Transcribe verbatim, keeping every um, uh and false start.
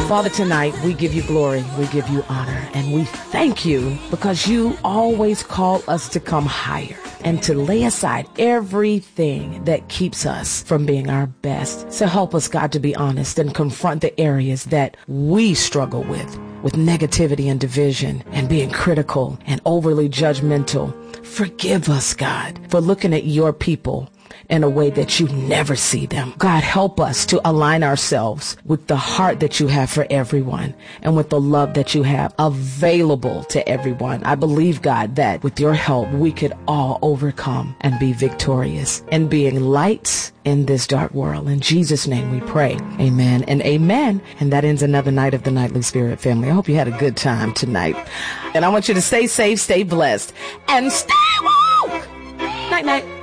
Father, tonight we give you glory, we give you honor, and we thank you because you always call us to come higher and to lay aside everything that keeps us from being our best. So help us, God, to be honest and confront the areas that we struggle with, with negativity and division and being critical and overly judgmental. Forgive us, God, for looking at your people in a way that you never see them. God, help us to align ourselves with the heart that you have for everyone and with the love that you have available to everyone. I believe, God, that with your help, we could all overcome and be victorious and being lights in this dark world. In Jesus' name we pray. Amen and amen. And that ends another night of the Nightly Spirit family. I hope you had a good time tonight. And I want you to stay safe, stay blessed, and stay woke. Night, night.